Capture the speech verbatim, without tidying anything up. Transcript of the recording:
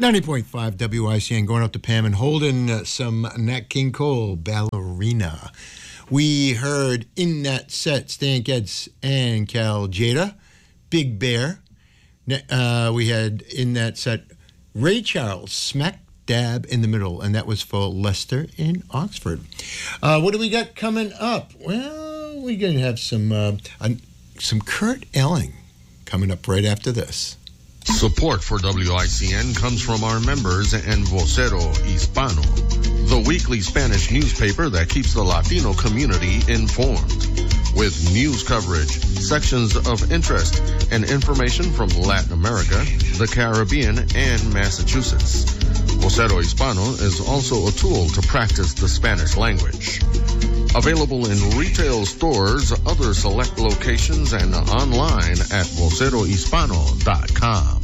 ninety point five W I C N, going up to Pam and Holden, uh, some Nat King Cole, Ballerina. We heard in that set Stan Getz and Cal Jada, Big Bear. Uh, we had in that set Ray Charles, smack dab in the middle, and that was for Leicester in Oxford. Uh, what do we got coming up? Well, we're going to have some uh, uh, some Kurt Elling coming up right after this. Support for W I C N comes from our members and Vocero Hispano, the weekly Spanish newspaper that keeps the Latino community informed. With news coverage, sections of interest, and information from Latin America, the Caribbean, and Massachusetts. Vocero Hispano is also a tool to practice the Spanish language. Available in retail stores, other select locations, and online at vocero hispano dot com.